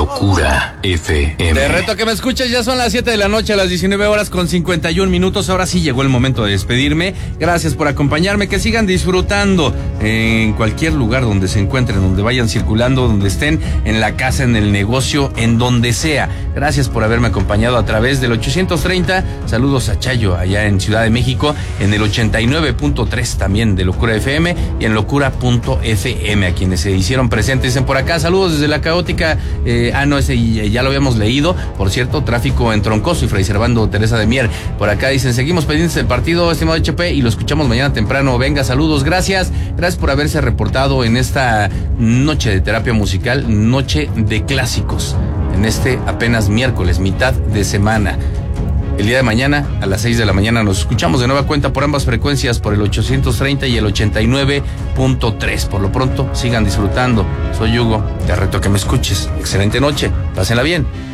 Locura FM. Te reto que me escuches, ya son las 7 de la noche, a las 19 horas con 51 minutos. Ahora sí llegó el momento de despedirme. Gracias por acompañarme, que sigan disfrutando en cualquier lugar donde se encuentren, donde vayan circulando, donde estén, en la casa, en el negocio, en donde sea. Gracias por haberme acompañado a través del 830. Saludos a Chayo, allá en Ciudad de México, en el 89.3 también de Locura FM y en locura.fm, a quienes se hicieron presentes. Dicen por acá, saludos desde la caótica. Ese ya lo habíamos leído. Por cierto, tráfico en Troncoso y Fray Servando Teresa de Mier. Por acá dicen, seguimos pendientes del partido, estimado HP, y lo escuchamos mañana temprano. Venga, saludos, gracias por haberse reportado en esta noche de terapia musical, noche de clásicos, en este apenas miércoles, mitad de semana. El día de mañana, a las 6 de la mañana, nos escuchamos de nueva cuenta por ambas frecuencias, por el 830 y el 89.3. Por lo pronto, sigan disfrutando. Soy Hugo, te reto a que me escuches. Excelente noche, pásenla bien.